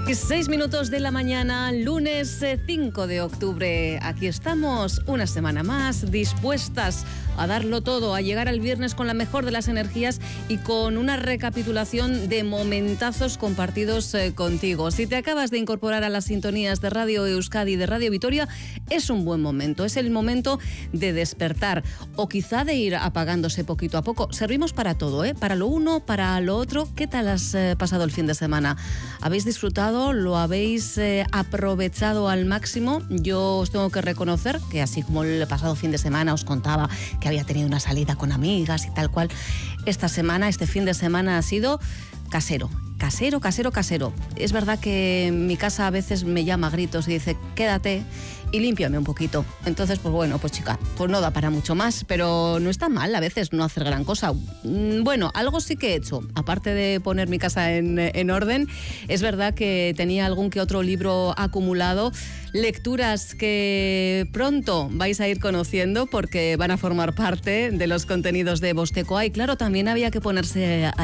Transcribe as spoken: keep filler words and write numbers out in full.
Seis minutos de la mañana, lunes cinco de octubre. Aquí estamos una semana más, dispuestas a darlo todo, a llegar al viernes con la mejor de las energías y con una recapitulación de momentazos compartidos eh, contigo. Si te acabas de incorporar a las sintonías de Radio Euskadi y de Radio Vitoria, es un buen momento, es el momento de despertar o quizá de ir apagándose poquito a poco. Servimos para todo, ¿eh? Para lo uno, para lo otro. ¿Qué tal has eh, pasado el fin de semana? ¿Habéis disfrutado? ¿Lo habéis eh, aprovechado al máximo? Yo os tengo que reconocer que así como el pasado fin de semana os contaba que había tenido una salida con amigas y tal cual, esta semana, este fin de semana ha sido casero. Casero, casero, casero. Es verdad que mi casa a veces me llama a gritos y dice, quédate y límpiame un poquito. Entonces, pues bueno, pues chica, pues no da para mucho más, pero no está mal a veces no hacer gran cosa. Bueno, algo sí que he hecho. Aparte de poner mi casa en, en orden, es verdad que tenía algún que otro libro acumulado, lecturas que pronto vais a ir conociendo porque van a formar parte de los contenidos de Bostekoa. Y claro, también había que ponerse al